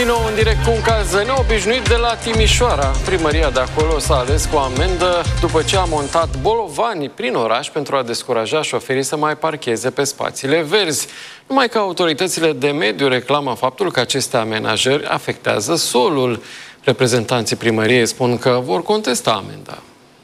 Din nou în direct cu un caz neobișnuit de la Timișoara. Primăria de acolo s-a ales cu amendă după ce a montat bolovani prin oraș pentru a descuraja șoferii să mai parcheze pe spațiile verzi. Numai că autoritățile de mediu reclamă faptul că aceste amenajări afectează solul. Reprezentanții primăriei spun că vor contesta amenda.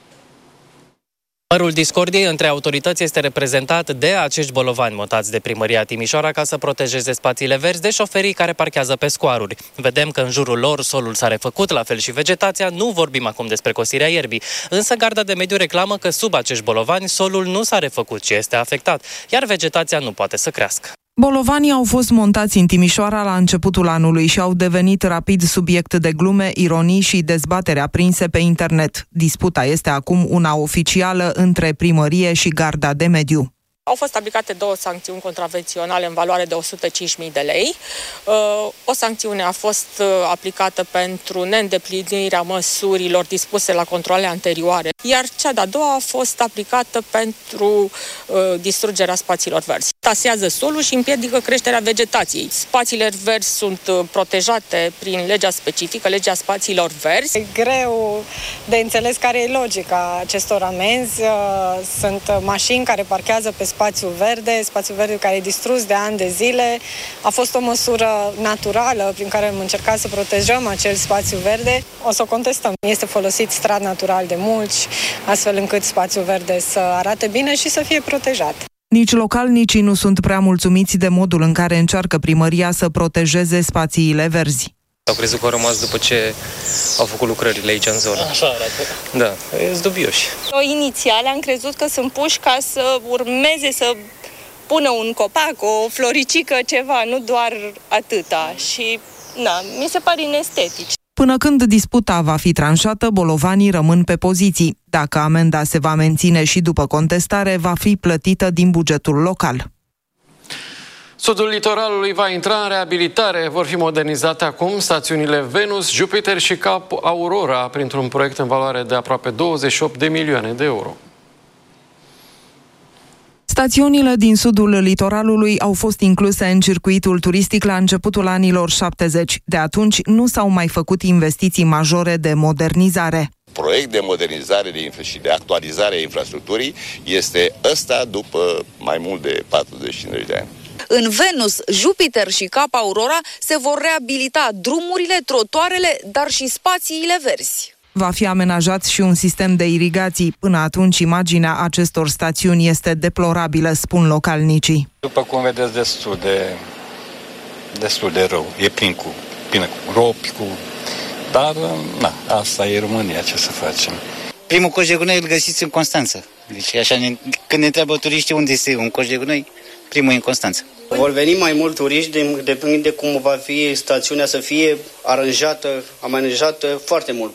Mărul discordiei între autorități este reprezentat de acești bolovani montați de Primăria Timișoara ca să protejeze spațiile verzi de șoferii care parchează pe scoaruri. Vedem că în jurul lor solul s-a refăcut, la fel și vegetația. Nu vorbim acum despre cosirea ierbii. Însă Garda de Mediu reclamă că sub acești bolovani solul nu s-a refăcut, ci este afectat, iar vegetația nu poate să crească. Bolovanii au fost montați în Timișoara la începutul anului și au devenit rapid subiect de glume, ironii și dezbatere aprinse pe internet. Disputa este acum una oficială între primărie și Garda de Mediu. Au fost aplicate 2 sancțiuni contravenționale în valoare de 105.000 de lei. O sancțiune a fost aplicată pentru neîndeplinirea măsurilor dispuse la controale anterioare, iar cea de-a doua a fost aplicată pentru distrugerea spațiilor verzi. Tasează solul și împiedică creșterea vegetației. Spațiile verzi sunt protejate prin legea specifică, legea spațiilor verzi. E greu de înțeles care e logica acestor amenzi. Sunt mașini care parchează pe spațiu verde care e distrus de ani de zile. A fost o măsură naturală prin care am încercat să protejăm acel spațiu verde. O să o contestăm. Este folosit strat natural de mulți, astfel încât spațiul verde să arate bine și să fie protejat. Nici localnicii nu sunt prea mulțumiți de modul în care încearcă primăria să protejeze spațiile verzi. Au crezut că au rămas după ce au făcut lucrările aici în zonă. Așa arată. Da, sunt dubioși. Inițial am crezut că sunt puși ca să urmeze să pună un copac, o floricică, ceva, nu doar atâta. Și, mi se pare inestetici. Până când disputa va fi tranșată, bolovanii rămân pe poziții. Dacă amenda se va menține și după contestare, va fi plătită din bugetul local. Sudul litoralului va intra în reabilitare. Vor fi modernizate acum stațiunile Venus, Jupiter și Cap Aurora printr-un proiect în valoare de aproape 28 de milioane de euro. Stațiunile din sudul litoralului au fost incluse în circuitul turistic la începutul anilor 70. De atunci nu s-au mai făcut investiții majore de modernizare. Proiect de modernizare și de actualizare a infrastructurii este ăsta după mai mult de 45 de ani. În Venus, Jupiter și Cap Aurora se vor reabilita drumurile, trotuarele, dar și spațiile verzi. Va fi amenajat și un sistem de irigații. Până atunci, imaginea acestor stațiuni este deplorabilă, spun localnicii. După cum vedeți, destul de rău. E plin cu ropi, dar asta e România, ce să facem. Primul coș de gunoi îl găsiți în Constanța. Deci așa, când ne întreabă turiștii unde este un coș de gunoi, primul e în Constanța. Vor veni mai mulți turiști, depinde de cum va fi stațiunea să fie aranjată, amenajată foarte mult.